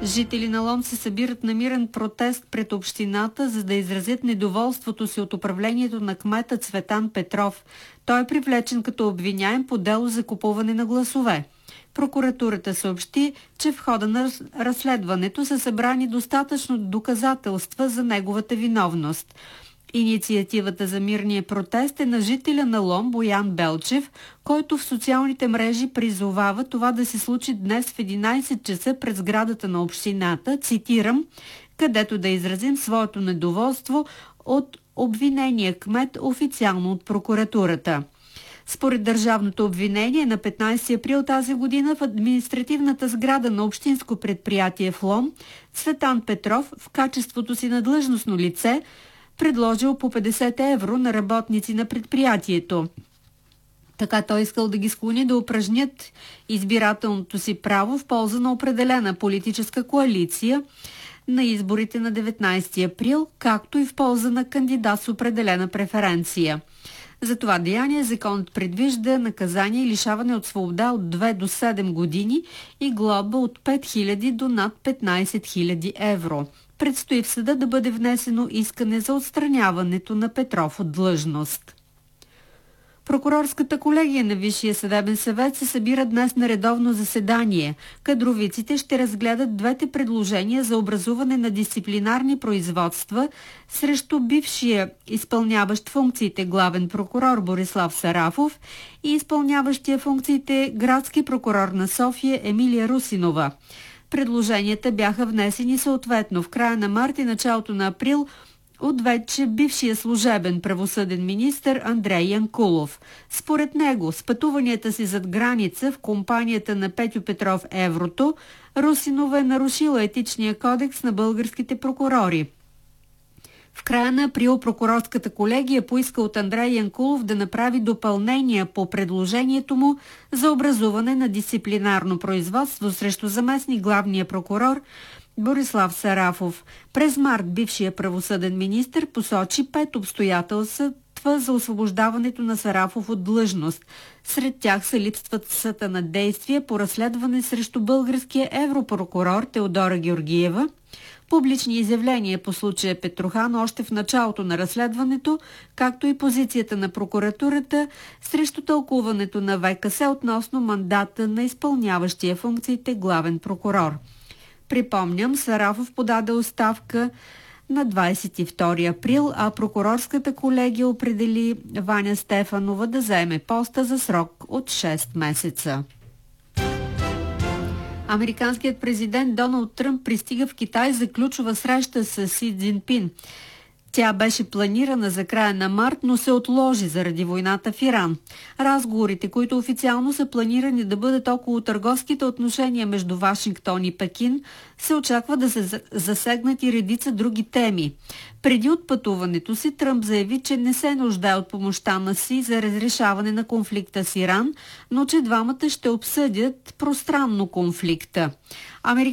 Жители на Лом се събират на мирен протест пред общината, за да изразят недоволството си от управлението на кмета Цветан Петров. Той е привлечен като обвиняем по дело за купуване на гласове. Прокуратурата съобщи, че в хода на разследването са събрани достатъчно доказателства за неговата виновност. Инициативата за мирния протест е на жителя на Лом Боян Белчев, който в социалните мрежи призовава това да се случи днес в 11 часа пред сградата на общината, цитирам, където да изразим своето недоволство от обвинения кмет официално от прокуратурата. Според държавното обвинение на 15 април тази година в административната сграда на общинско предприятие в Лом, Цветан Петров в качеството си на длъжностно лице предложил по 50 евро на работници на предприятието. Така той искал да ги склони да упражнят избирателното си право в полза на определена политическа коалиция на изборите на 19 април, както и в полза на кандидат с определена преференция. За това деяние законът предвижда наказание и лишаване от свобода от 2 до 7 години и глоба от 5000 до над 15 000 евро. Предстои в съда да бъде внесено искане за отстраняването на Петров от длъжност. Прокурорската колегия на Висшия съдебен съвет се събира днес на редовно заседание. Кадровиците ще разгледат двете предложения за образуване на дисциплинарни производства срещу бившия изпълняващ функциите главен прокурор Борислав Сарафов и изпълняващия функциите градски прокурор на София Емилия Русинова. Предложенията бяха внесени съответно в края на март и началото на април от вече бившия служебен правосъден министър Андрей Янкулов. Според него, с пътуванията си зад граница в компанията на Петю Петров Еврото, Русинова е нарушила етичния кодекс на българските прокурори. В края на април прокурорската колегия поиска от Андрей Янкулов да направи допълнения по предложението му за образуване на дисциплинарно производство срещу заместник главния прокурор Борислав Сарафов. През март бившия правосъден министър посочи 5 обстоятелства за освобождаването на Сарафов от длъжност. Сред тях са липсвата на действия по разследване срещу българския европрокурор Теодора Георгиева, публични изявления по случая Петрохан още в началото на разследването, както и позицията на прокуратурата срещу тълкуването на ВКС относно мандата на изпълняващия функциите главен прокурор. Припомням, Сарафов подаде оставка на 22 април, а прокурорската колегия определи Ваня Стефанова да заеме поста за срок от 6 месеца. Американският президент Доналд Тръмп пристига в Китай за ключова среща с Си Цзинпин. Тя беше планирана за края на март, но се отложи заради войната в Иран. Разговорите, които официално са планирани да бъдат около търговските отношения между Вашингтон и Пекин, се очаква да се засегнат и редица други теми. Преди отпътуването си Тръмп заяви, че не се нуждае от помощта на Си за разрешаване на конфликта с Иран, но че двамата ще обсъдят пространно конфликта.